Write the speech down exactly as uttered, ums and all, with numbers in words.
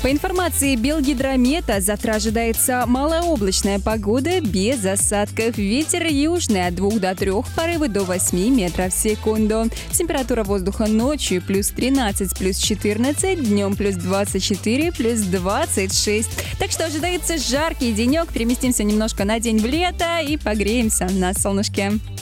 По информации Белгидромета, завтра ожидается малооблачная погода без осадков. Ветер южный от двух до трёх, порывы до восьми метров в секунду. Температура воздуха ночью плюс тринадцать, плюс четырнадцать, днем плюс двадцать четыре, плюс двадцать шесть. Так что ожидается жаркий денек. Переместимся немножко на день в лето и погреемся на солнышке.